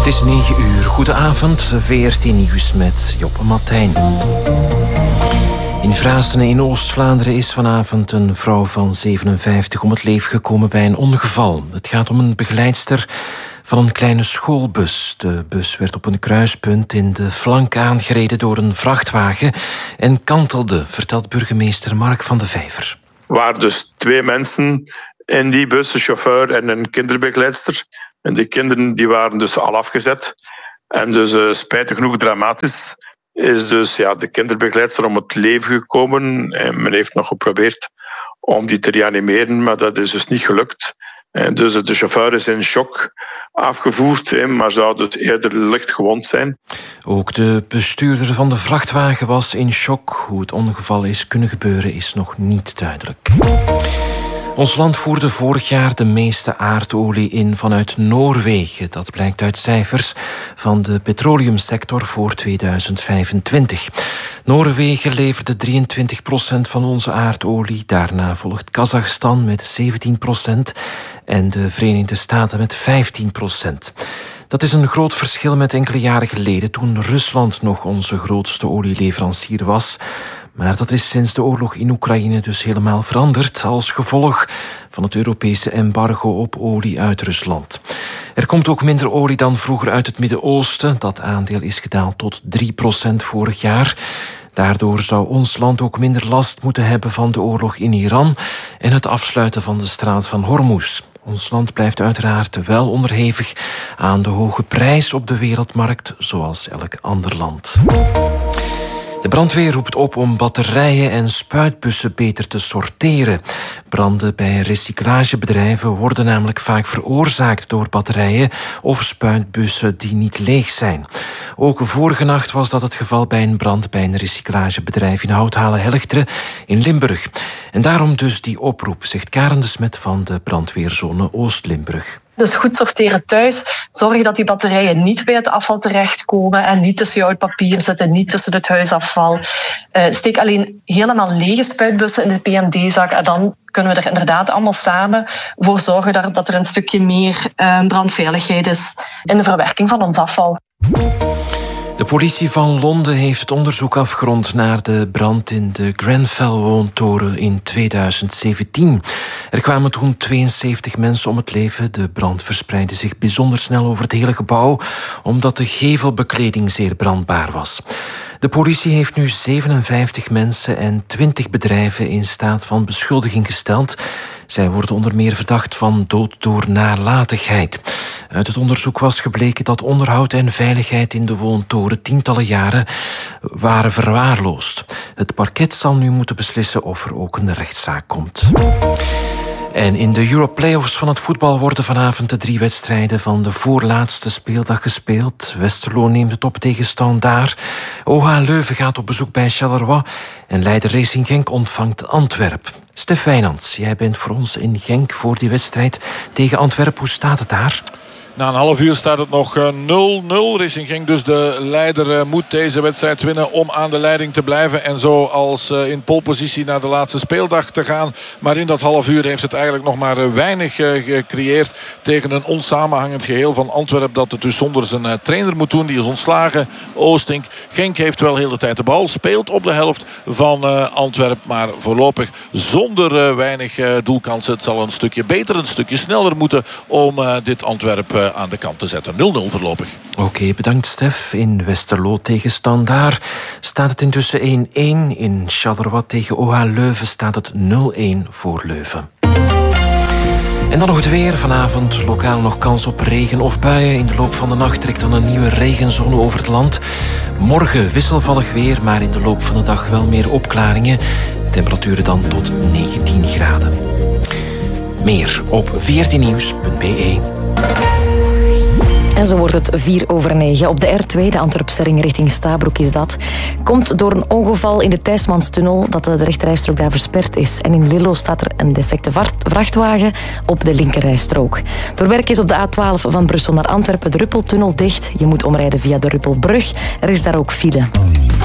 Het is 9 uur. Goedenavond, VRT Nieuws met Joppe Martijn. In Vraassenen in Oost-Vlaanderen is vanavond een vrouw van 57 om het leven gekomen bij een ongeval. Het gaat om een begeleidster van een kleine schoolbus. De bus werd op een kruispunt in de flank aangereden door een vrachtwagen en kantelde, vertelt burgemeester Mark van de Vijver. Er waren dus 2 mensen in die bus, een chauffeur en een kinderbegeleidster. En die kinderen die waren dus al afgezet. En dus spijtig genoeg dramatisch is dus de kinderbegeleidster om het leven gekomen. En men heeft nog geprobeerd om die te reanimeren, maar dat is dus niet gelukt. En dus de chauffeur is in shock afgevoerd, maar zou dus eerder licht gewond zijn. Ook de bestuurder van de vrachtwagen was in shock. Hoe het ongeval is kunnen gebeuren is nog niet duidelijk. Ons land voerde vorig jaar de meeste aardolie in vanuit Noorwegen. Dat blijkt uit cijfers van de petroleumsector voor 2025. Noorwegen leverde 23% van onze aardolie. Daarna volgt Kazachstan met 17% en de Verenigde Staten met 15%. Dat is een groot verschil met enkele jaren geleden, toen Rusland nog onze grootste olieleverancier was. Maar dat is sinds de oorlog in Oekraïne dus helemaal veranderd als gevolg van het Europese embargo op olie uit Rusland. Er komt ook minder olie dan vroeger uit het Midden-Oosten. Dat aandeel is gedaald tot 3% vorig jaar. Daardoor zou ons land ook minder last moeten hebben van de oorlog in Iran en het afsluiten van de straat van Hormuz. Ons land blijft uiteraard wel onderhevig aan de hoge prijs op de wereldmarkt, zoals elk ander land. De brandweer roept op om batterijen en spuitbussen beter te sorteren. Branden bij recyclagebedrijven worden namelijk vaak veroorzaakt door batterijen of spuitbussen die niet leeg zijn. Ook vorige nacht was dat het geval bij een brand bij een recyclagebedrijf in Houthalen-Helchteren in Limburg. En daarom dus die oproep, zegt Karen de Smet van de brandweerzone Oost-Limburg. Dus goed sorteren thuis. Zorg dat die batterijen niet bij het afval terechtkomen en niet tussen jouw papier zitten, niet tussen het huisafval. Steek alleen helemaal lege spuitbussen in de PMD-zak en dan kunnen we er inderdaad allemaal samen voor zorgen dat er een stukje meer brandveiligheid is in de verwerking van ons afval. De politie van Londen heeft het onderzoek afgerond naar de brand in de Grenfell-woontoren in 2017. Er kwamen toen 72 mensen om het leven. De brand verspreidde zich bijzonder snel over het hele gebouw, omdat de gevelbekleding zeer brandbaar was. De politie heeft nu 57 mensen en 20 bedrijven in staat van beschuldiging gesteld. Zij worden onder meer verdacht van dood door nalatigheid. Uit het onderzoek was gebleken dat onderhoud en veiligheid in de woontoren tientallen jaren waren verwaarloosd. Het parket zal nu moeten beslissen of er ook een rechtszaak komt. En in de Europlayoffs van het voetbal worden vanavond de 3 wedstrijden van de voorlaatste speeldag gespeeld. Westerlo neemt het op tegen Standaard. OH Leuven gaat op bezoek bij Charleroi en Leider Racing Genk ontvangt Antwerpen. Stef Wijnands, jij bent voor ons in Genk voor die wedstrijd tegen Antwerpen. Hoe staat het daar? Na een half uur staat het nog 0-0. Racing Genk dus de leider moet deze wedstrijd winnen om aan de leiding te blijven. En zo als in polepositie naar de laatste speeldag te gaan. Maar in dat half uur heeft het eigenlijk nog maar weinig gecreëerd tegen een onsamenhangend geheel van Antwerpen. Dat het dus zonder zijn trainer moet doen. Die is ontslagen. Oostink. Genk heeft wel heel de tijd de bal. Speelt op de helft van Antwerpen. Maar voorlopig zonder weinig doelkansen. Het zal een stukje beter, een stukje sneller moeten om dit Antwerpen aan de kant te zetten. 0-0 voorlopig. Oké, bedankt Stef. In Westerlo tegen Standaard staat het intussen 1-1. In Charleroi tegen OH Leuven staat het 0-1 voor Leuven. En dan nog het weer. Vanavond lokaal nog kans op regen of buien. In de loop van de nacht trekt dan een nieuwe regenzone over het land. Morgen wisselvallig weer, maar in de loop van de dag wel meer opklaringen. Temperaturen dan tot 19 graden. Meer op vrtnieuws.be. En zo wordt het 8:04. Op de R2, de Antwerpse richting Stabroek is dat. Komt door een ongeval in de Thijsmanstunnel dat de rechterrijstrook daar versperd is. En in Lillo staat er een defecte vrachtwagen op de linkerrijstrook. Door werk is op de A12 van Brussel naar Antwerpen de Ruppeltunnel dicht. Je moet omrijden via de Ruppelbrug. Er is daar ook file.